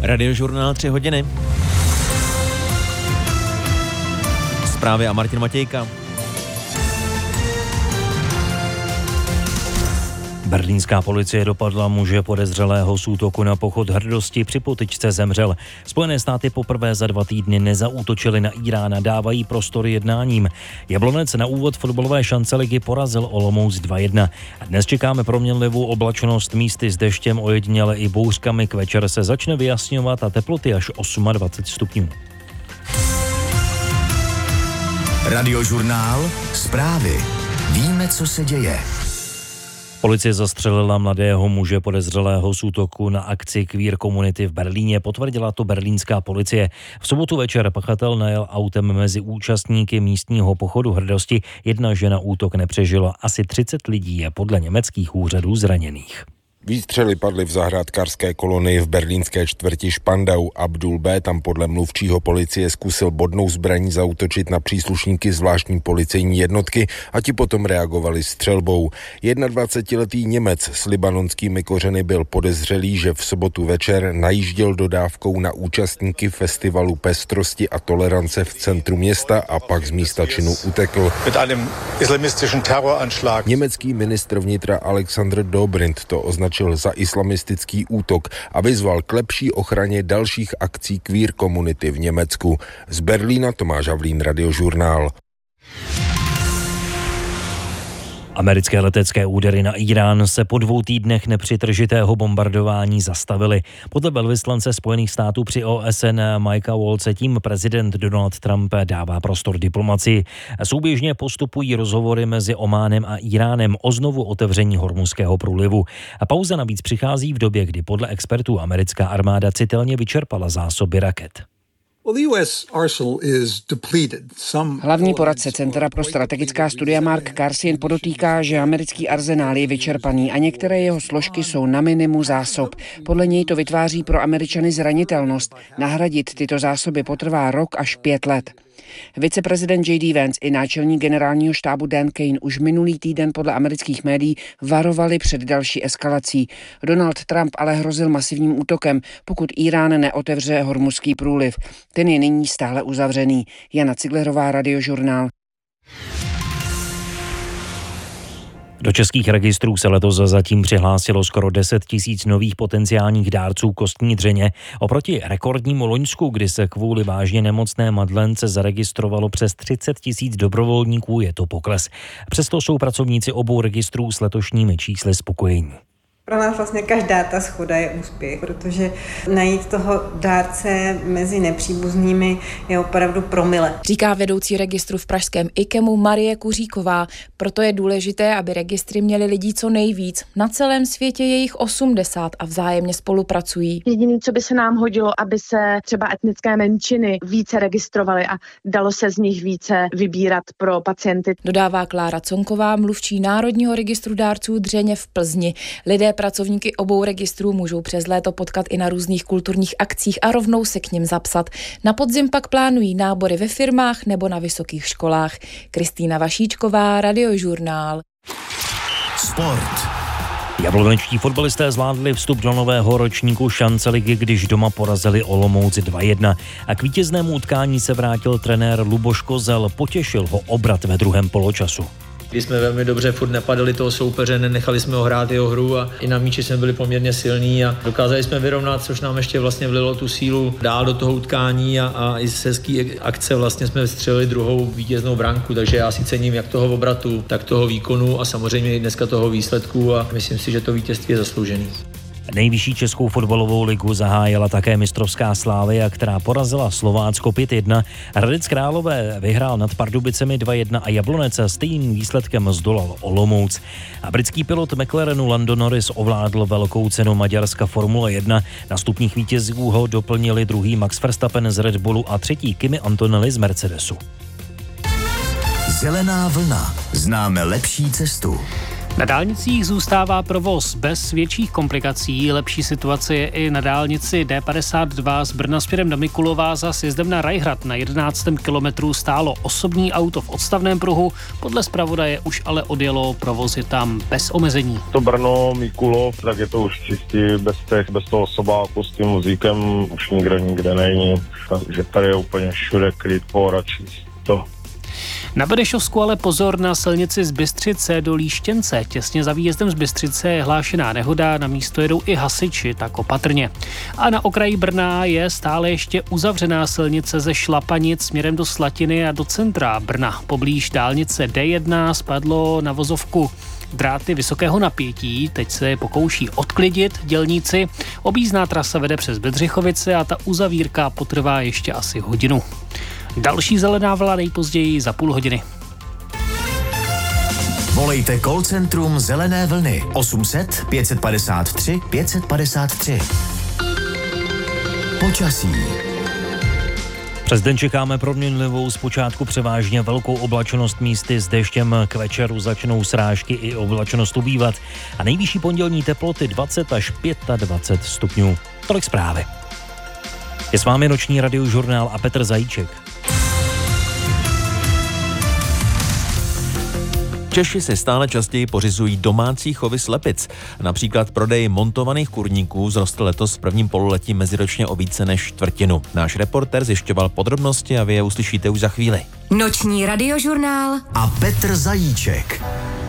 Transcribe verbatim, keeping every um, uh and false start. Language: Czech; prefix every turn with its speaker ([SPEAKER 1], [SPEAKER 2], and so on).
[SPEAKER 1] Radiožurnál tři hodiny. Zprávy a Martin Matějka.
[SPEAKER 2] Berlínská policie dopadla muže podezřelého z útoku na pochod hrdosti, při potyčce zemřel. Spojené státy poprvé za dva týdny nezaútočily na Irán a dávají prostor jednáním. Jablonec na úvod fotbalové šance ligy porazil Olomouc dva jedna. A dnes čekáme proměnlivou oblačnost, místy s deštěm, ojediněle i bouřkami. K večer se začne vyjasňovat a teploty až dvacet osm stupňů.
[SPEAKER 3] Radiožurnál, zprávy. Víme, co se děje.
[SPEAKER 2] Policie zastřelila mladého muže podezřelého z útoku na akci Queer Community v Berlíně, potvrdila to berlínská policie. V sobotu večer pachatel najel autem mezi účastníky místního pochodu hrdosti. Jedna žena útok nepřežila, asi třicet lidí je podle německých úřadů zraněných.
[SPEAKER 4] Výstřely padly v zahrádkářské kolonii v berlínské čtvrti Spandau. Abdul B. tam podle mluvčího policie zkusil bodnou zbraní zaútočit na příslušníky zvláštní policejní jednotky a ti potom reagovali střelbou. dvacetijednoletý Němec s libanonskými kořeny byl podezřelý, že v sobotu večer najížděl dodávkou na účastníky festivalu pestrosti a tolerance v centru města a pak z místa činu utekl. Německý ministr vnitra Alexander Dobrindt to označil za islamistický útok a vyzval k lepší ochraně dalších akcí Queer Community v Německu. Z Berlína Tomáš Havlín, Radiožurnál.
[SPEAKER 2] Americké letecké údery na Irán se po dvou týdnech nepřetržitého bombardování zastavily. Podle velvyslance Spojených států při O S N Mikea Waltze tím prezident Donald Trump dává prostor diplomacii. Souběžně postupují rozhovory mezi Ománem a Iránem o znovu otevření Hormuzského průlivu. A pauza navíc přichází v době, kdy podle expertů americká armáda citelně vyčerpala zásoby raket.
[SPEAKER 5] Hlavní poradce Centra pro strategická studia Mark Karsin podotýká, že americký arzenál je vyčerpaný a některé jeho složky jsou na minimu zásob. Podle něj to vytváří pro Američany zranitelnost. Nahradit tyto zásoby potrvá rok až pět let. Viceprezident J D Vance i náčelník generálního štábu Dan Kane už minulý týden podle amerických médií varovali před další eskalací. Donald Trump ale hrozil masivním útokem, pokud Irán neotevře Hormuzský průliv. Ten je nyní stále uzavřený. Jana Ciglerová, Radiožurnál.
[SPEAKER 2] Do českých registrů se letos zatím přihlásilo skoro deset tisíc nových potenciálních dárců kostní dřeně. Oproti rekordnímu loňsku, kdy se kvůli vážně nemocné Madlence zaregistrovalo přes třicet tisíc dobrovolníků, je to pokles. Přesto jsou pracovníci obou registrů s letošními čísly spokojení.
[SPEAKER 6] Pro nás vlastně každá ta shoda je úspěch, protože najít toho dárce mezi nepříbuznými je opravdu promile.
[SPEAKER 7] Říká vedoucí registru v pražském IKEMu Marie Kuříková. Proto je důležité, aby registry měly lidí co nejvíc. Na celém světě je jich osmdesát a vzájemně spolupracují.
[SPEAKER 8] Jediné, co by se nám hodilo, aby se třeba etnické menšiny více registrovaly a dalo se z nich více vybírat pro pacienty.
[SPEAKER 7] Dodává Klára Conková, mluvčí Národního registru dárců dřeně v Plzni. Lidé pracovníky obou registrů můžou přes léto potkat i na různých kulturních akcích a rovnou se k nim zapsat. Na podzim pak plánují nábory ve firmách nebo na vysokých školách. Kristýna Vašíčková, Radiožurnál.
[SPEAKER 3] Sport.
[SPEAKER 2] Jablonečtí fotbalisté zvládli vstup do nového ročníku šance ligy, když doma porazili Olomouc dva jedna. A k vítěznému utkání se vrátil trenér Luboš Kozel, potěšil ho obrat ve druhém poločasu.
[SPEAKER 9] Když jsme velmi dobře furt napadali toho soupeře, nenechali jsme ho hrát jeho hru a i na míči jsme byli poměrně silní a dokázali jsme vyrovnat, což nám ještě vlastně vlilo tu sílu dál do toho utkání a, a i z hezký akce vlastně jsme vstřelili druhou vítěznou branku, takže já si cením jak toho obratu, tak toho výkonu a samozřejmě i dneska toho výsledku a myslím si, že to vítězství je zasloužený.
[SPEAKER 2] Nejvyšší českou fotbalovou ligu zahájila také mistrovská Slavia, která porazila Slovácko pět jedna. Hradec Králové vyhrál nad Pardubicemi dva jedna a Jablonec stejným výsledkem zdolal Olomouc. A britský pilot McLarenu Lando Norris ovládl velkou cenu Maďarska Formule jedna. Na stupních vítězů ho doplnili druhý Max Verstappen z Red Bullu a třetí Kimi Antonelli z Mercedesu.
[SPEAKER 3] Zelená vlna. Známe lepší cestu.
[SPEAKER 10] Na dálnicích zůstává provoz bez větších komplikací. Lepší situace je i na dálnici D padesát dva z Brna směrem do Mikulova. Za sjezdem na Rajhrad na jedenáctém kilometru stálo osobní auto v odstavném pruhu. Podle zpravodaje už ale odjelo, provoz je tam bez omezení.
[SPEAKER 11] To Brno, Mikulov, tak je to už čistý, bez, těch, bez toho osobáku s tím muzíkem už nikde nikde není. Takže tady je úplně všude klid, pohoda, čisto.
[SPEAKER 10] Na Benešovsku ale pozor, na silnici z Bystřice do Líštěnce. Těsně za výjezdem z Bystřice je hlášená nehoda, na místo jedou i hasiči, tak opatrně. A na okraji Brna je stále ještě uzavřená silnice ze Šlapanic směrem do Slatiny a do centra Brna. Poblíž dálnice D jedna spadlo na vozovku dráty vysokého napětí, teď se je pokouší odklidit dělníci. Objízdná trasa vede přes Bedřichovice a ta uzavírka potrvá ještě asi hodinu. Další zelená vlna nejpozději za půl hodiny.
[SPEAKER 3] Volejte call centrum Zelené vlny osm set pět padesát tři pět padesát tři. Počasí.
[SPEAKER 2] Přes den čekáme proměnlivou, zpočátku převážně velkou oblačnost, místy s deštěm, k večeru začnou srážky i oblačnost ubývat a nejvyšší pondělní teploty dvacet až dvacet pět stupňů. Tolik zprávy. Je s vámi noční radiožurnál a Petr Zajíček.
[SPEAKER 1] Češi si stále častěji pořizují domácí chovy slepic. Například prodej montovaných kurníků vzrostl letos v prvním pololetí meziročně o více než čtvrtinu. Náš reportér zjišťoval podrobnosti a vy je uslyšíte už za chvíli.
[SPEAKER 12] Noční radiožurnál
[SPEAKER 3] a Petr Zajíček.